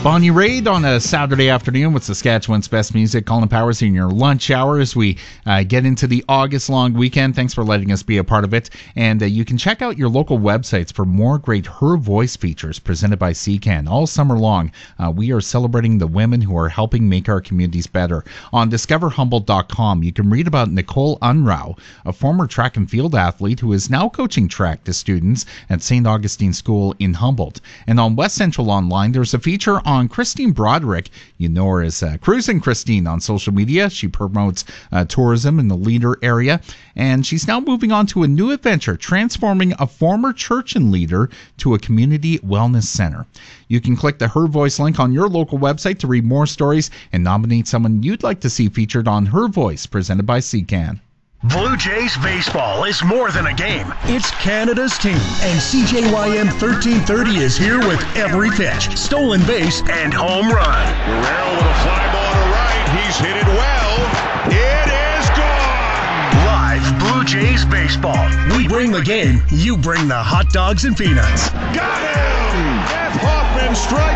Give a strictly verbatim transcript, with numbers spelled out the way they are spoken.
Bonnie Raitt on a Saturday afternoon with Saskatchewan's best music. Colin Powers in your lunch hour as we uh, get into the August long weekend. Thanks for letting us be a part of it. And uh, you can check out your local websites for more great Her Voice features presented by C C A N. All summer long, uh, we are celebrating the women who are helping make our communities better. On discover humboldt dot com, you can read about Nicole Unrau, a former track and field athlete who is now coaching track to students at Saint Augustine School in Humboldt. And on West Central Online, there's a feature on on Christine Broderick. You know her as uh, Cruising Christine on social media. She promotes uh, tourism in the Leader area, and she's now moving on to a new adventure, transforming a former church and leader to a community wellness center. You can click the Her Voice link on your local website to read more stories and nominate someone you'd like to see featured on Her Voice, presented by C C A N. Blue Jays baseball is more than a game. It's Canada's team, and C J Y M thirteen thirty is here with every pitch, stolen base, and home run. Guerrero with a fly ball to right. He's hit it well. It is gone. Live Blue Jays baseball. We bring the game. You bring the hot dogs and peanuts. Got him. Jeff Hoffman strikes.